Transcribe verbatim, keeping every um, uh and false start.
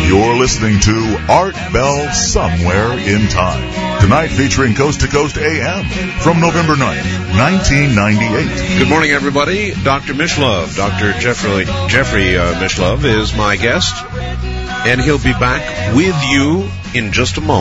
You're listening to Art Bell Somewhere in Time. Tonight featuring Coast to Coast A M from November ninth, nineteen ninety-eight. Good morning, everybody. Doctor Mishlove, Doctor Jeffrey, Jeffrey uh, Mishlove is my guest, and he'll be back with you in just a moment.